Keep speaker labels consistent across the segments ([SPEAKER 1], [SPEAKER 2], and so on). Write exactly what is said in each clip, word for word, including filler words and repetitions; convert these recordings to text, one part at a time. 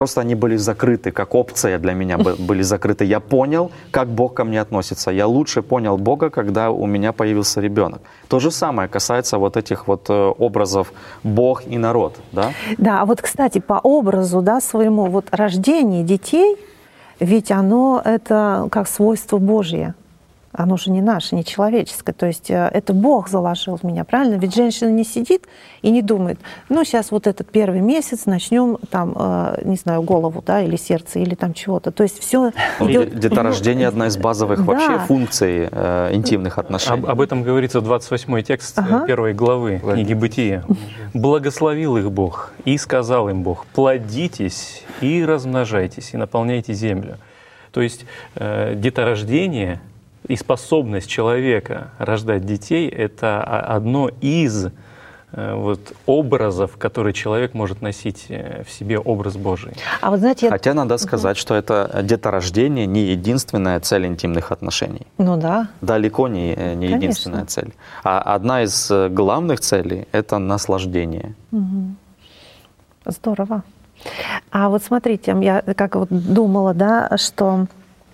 [SPEAKER 1] Просто они были закрыты, как опция для меня были закрыты. Я понял, как Бог ко мне относится. Я лучше понял Бога, когда у меня появился ребенок. То же самое касается вот этих вот образов Бог и народ, да?
[SPEAKER 2] Да, а вот, кстати, по образу, да, своему, вот рождение детей, ведь оно это как свойство Божье. Оно же не наше, не человеческое. То есть это Бог заложил в меня, правильно? Ведь женщина не сидит и не думает, ну, сейчас вот этот первый месяц начнем, там, э, не знаю, голову, да, или сердце, или там чего-то. То есть все идет...
[SPEAKER 1] Деторождение — одна из базовых
[SPEAKER 2] да.
[SPEAKER 1] вообще функций э, интимных отношений.
[SPEAKER 3] Об, об этом говорится в двадцать восьмой текст ага. первой главы книги Бытия. «Благословил их Бог, и сказал им Бог: плодитесь и размножайтесь, и наполняйте землю». То есть э, деторождение и способность человека рождать детей — это одно из э, вот, образов, который человек может носить в себе, образ Божий.
[SPEAKER 2] А вот, знаете, я...
[SPEAKER 1] Хотя надо сказать, угу. что это деторождение не единственная цель интимных отношений.
[SPEAKER 2] Ну да.
[SPEAKER 1] Далеко не, не единственная цель. А одна из главных целей — это наслаждение.
[SPEAKER 2] Угу. Здорово. А вот смотрите, я как вот думала, да, что...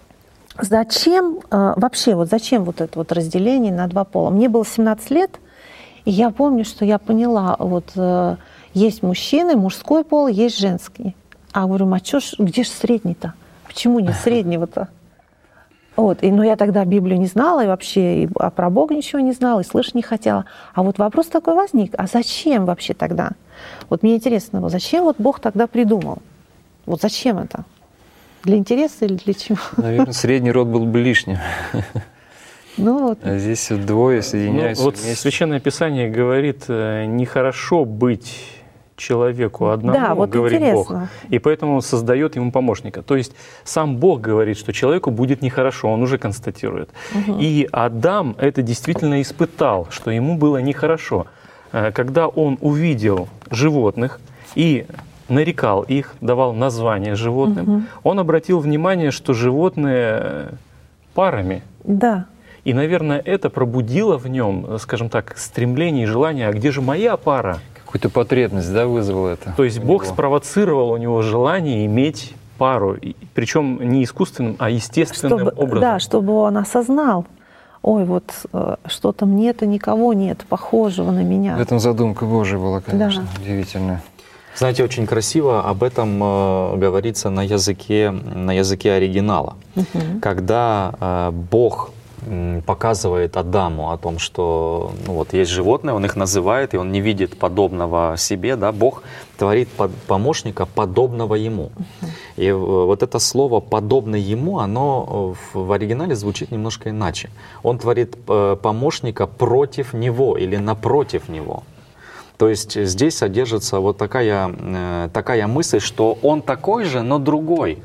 [SPEAKER 2] Зачем вообще, вот зачем вот это вот разделение на два пола? Мне было семнадцать лет, и я помню, что я поняла, вот есть мужчины, мужской пол, есть женский. А говорю, а чё ж, где же средний-то? Почему нет среднего-то? Вот, и, ну я тогда Библию не знала, и вообще и про Бога ничего не знала, и слышать не хотела. А вот вопрос такой возник, а зачем вообще тогда? Вот мне интересно, вот зачем вот Бог тогда придумал? Вот зачем это? Для интереса или для чего?
[SPEAKER 4] Наверное, средний род был бы лишним.
[SPEAKER 2] Ну, вот.
[SPEAKER 4] А здесь вот двое соединяются.
[SPEAKER 3] Ну, вот Священное Писание говорит, нехорошо быть человеку одному,
[SPEAKER 2] да, вот
[SPEAKER 3] говорит
[SPEAKER 2] интересно.
[SPEAKER 3] Бог. И поэтому создает ему помощника. То есть сам Бог говорит, что человеку будет нехорошо, он уже констатирует. Угу. И Адам это действительно испытал, что ему было нехорошо. Когда он увидел животных и нарекал их, давал названия животным, угу. он обратил внимание, что животные парами.
[SPEAKER 2] Да.
[SPEAKER 3] И, наверное, это пробудило в нем, скажем так, стремление и желание, а где же моя пара?
[SPEAKER 4] Какую-то потребность, да, вызвало это?
[SPEAKER 3] То есть Бог спровоцировал у него желание иметь пару, причем не искусственным, а естественным
[SPEAKER 2] чтобы,
[SPEAKER 3] образом.
[SPEAKER 2] Да, чтобы он осознал, ой, вот что-то мне-то никого нет похожего на меня.
[SPEAKER 4] В этом задумка Божия была, конечно, да. удивительная.
[SPEAKER 1] Знаете, очень красиво об этом э, говорится на языке, на языке оригинала. Угу. Когда э, Бог э, показывает Адаму о том, что ну, вот, есть животные, он их называет, и он не видит подобного себе, да, Бог творит под, помощника, подобного ему. Угу. И э, вот это слово «подобный ему», оно в, в оригинале звучит немножко иначе. Он творит э, помощника против него или напротив него. То есть здесь содержится вот такая, э, такая мысль, что он такой же, но другой.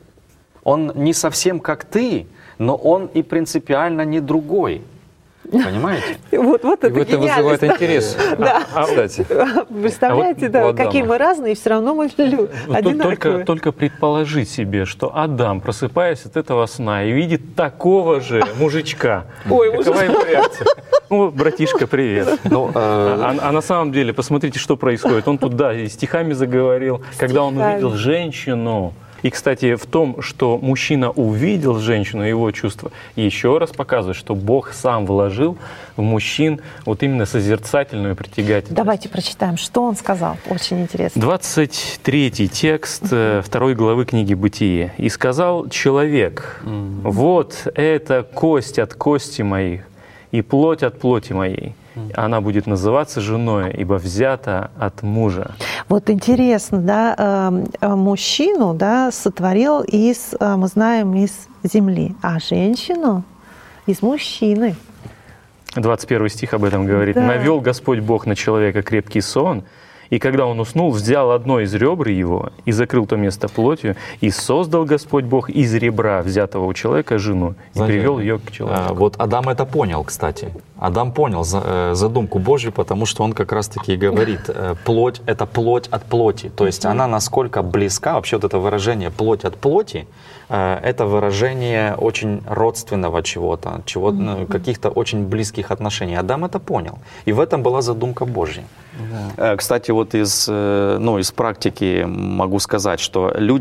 [SPEAKER 1] Он не совсем как ты, но он и принципиально не другой. Понимаете?
[SPEAKER 2] Вот, вот это,
[SPEAKER 4] это вызывает интерес.
[SPEAKER 2] Да.
[SPEAKER 4] А, кстати.
[SPEAKER 2] Представляете, да, какие мы разные, все равно мы одинаковые.
[SPEAKER 3] Только, только предположить себе, что Адам, просыпаясь от этого сна и видит такого же мужичка.
[SPEAKER 2] Ой,
[SPEAKER 3] какова его реакция? Ну, братишка, привет. Ну, а, а на самом деле, посмотрите, что происходит. Он тут, да, и стихами заговорил. Когда он увидел женщину. И, кстати, в том, что мужчина увидел женщину, его чувства, еще раз показывает, что Бог сам вложил в мужчин вот именно созерцательную притягательность.
[SPEAKER 2] Давайте прочитаем, что он сказал. Очень интересно.
[SPEAKER 3] двадцать третий текст второй главы книги Бытия. «И сказал человек: вот это кость от кости моих и плоть от плоти моей. Она будет называться женой, ибо взята от мужа».
[SPEAKER 2] Вот интересно, да, мужчину, да, сотворил из, мы знаем, из земли, а женщину из мужчины.
[SPEAKER 3] двадцать первый стих об этом говорит. Да. «Навел Господь Бог на человека крепкий сон, и когда он уснул, взял одно из ребр его и закрыл то место плотью, и создал Господь Бог из ребра взятого у человека жену, и Знаете, привел ее к человеку».
[SPEAKER 1] Вот Адам это понял, кстати. Адам понял задумку Божью, потому что он как раз-таки говорит, плоть — это плоть от плоти. То есть она насколько близка, вообще вот это выражение «плоть от плоти», это выражение очень родственного чего-то, чего, ну, каких-то очень близких отношений. Адам это понял. И в этом была задумка Божья. Да. Кстати, вот вот из, ну, из практики могу сказать, что люди